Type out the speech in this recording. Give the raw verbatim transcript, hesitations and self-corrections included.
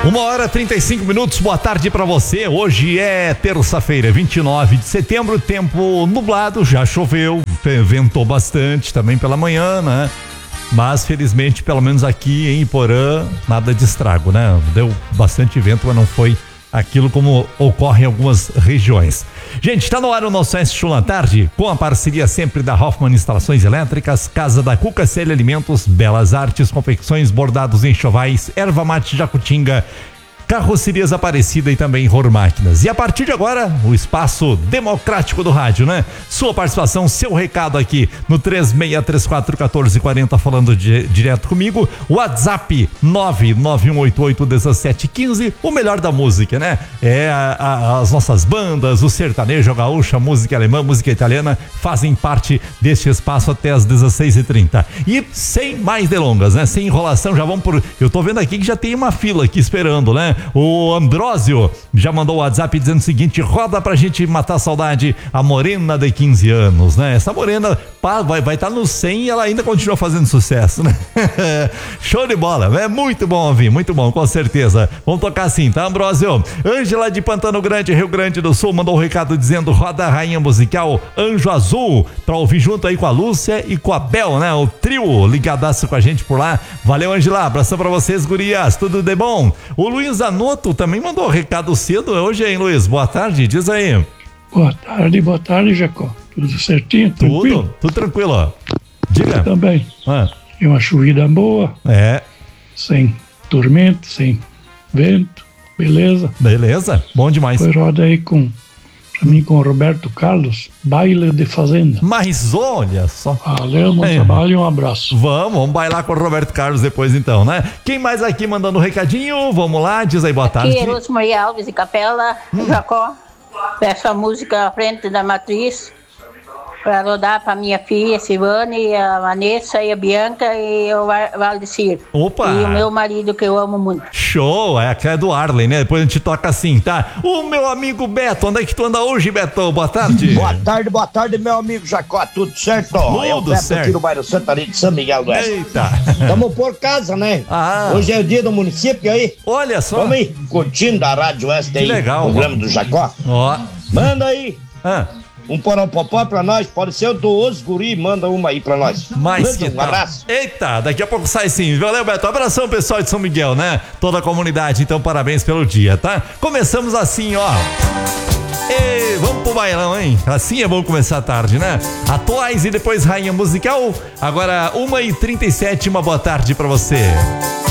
Uma hora e trinta e cinco minutos, boa tarde pra você. Hoje é terça-feira, vinte e nove de setembro, tempo nublado, já choveu, ventou bastante também pela manhã, né? Mas felizmente, pelo menos aqui em Iporã, nada de estrago, né? Deu bastante vento, mas não foi aquilo como ocorre em algumas regiões. Gente, está no ar o nosso S Show na tarde, com a parceria sempre da Hoffman Instalações Elétricas, Casa da Cuca C L Alimentos, Belas Artes, Confecções, Bordados, Enxovais, Erva Mate Jacutinga, Carrocerias Aparecida e também Ror Máquinas. E a partir de agora, o espaço democrático do rádio, né? Sua participação, seu recado aqui no três seis três quatro um quatro quatro zero, falando de, direto comigo. WhatsApp nove nove um oito oito um sete um cinco, o melhor da música, né? É a, a, as nossas bandas, o sertanejo, a gaúcha, a música alemã, música italiana, fazem parte deste espaço até as dezesseis e trinta. E sem mais delongas, né? Sem enrolação, já vamos por... Eu tô vendo aqui que já tem uma fila aqui esperando, né? O Ambrósio já mandou o WhatsApp dizendo o seguinte: roda pra gente matar a saudade, a morena de quinze anos, né? Essa morena pá, vai vai estar tá no cem e ela ainda continua fazendo sucesso, né? Show de bola, é muito bom ouvir, muito bom, com certeza. Vamos tocar assim, tá, Ambrósio? Ângela de Pantano Grande, Rio Grande do Sul, mandou um recado dizendo: roda a rainha musical Anjo Azul, pra ouvir junto aí com a Lúcia e com a Bel, né? O trio ligadaço com a gente por lá. Valeu, Angela, abração pra vocês, gurias, tudo de bom? O Luiz Anoto também mandou um recado cedo hoje, hein, Luiz? Boa tarde, diz aí. Boa tarde, boa tarde, Jacó. Tudo certinho? Tranquilo? Tudo, tudo tranquilo, ó. Diga. Eu também. Ah. É uma chovida boa. É. Sem tormento, sem vento. Beleza? Beleza, bom demais. Foi roda aí com, pra mim, com o Roberto Carlos, Baile de Fazenda. Mas olha só. Valeu, bom é. trabalho e um abraço. Vamos, vamos bailar com o Roberto Carlos depois então, né? Quem mais aqui mandando um recadinho? Vamos lá, diz aí, boa tarde. Aqui é Lúcia Maria Alves de Capela, hum. Jacó. Peço a música à frente da matriz para rodar para minha filha Silvane, a Vanessa e a Bianca e o Valdecir. Opa! E o meu marido que eu amo muito. Show! É aquela do Arlen, né? Depois a gente toca assim, tá? O meu amigo Beto, onde é que tu anda hoje, Beto? Boa tarde. Boa tarde, boa tarde, meu amigo Jacó, tudo certo? Tudo é o Beto certo. Aqui no bairro Santarém de São Miguel do Oeste. Eita! Tamo por casa, né? Ah. Hoje é o dia do município aí. Olha só! Vamos aí, curtindo a Rádio Oeste que aí. Legal! O programa do Jacó. Ó! Manda aí! Ah. Um porão-popó pra nós, pode ser o do Os Guri, manda uma aí pra nós. Mas que um tal? abraço. Eita, daqui a pouco sai sim. Valeu, Beto. Abração, pessoal de São Miguel, né? Toda a comunidade, então parabéns pelo dia, tá? Começamos assim, ó. E vamos pro bailão, hein? Assim é bom começar a tarde, né? Atuais e depois rainha musical. Agora, uma e trinta e sete, uma boa tarde pra você.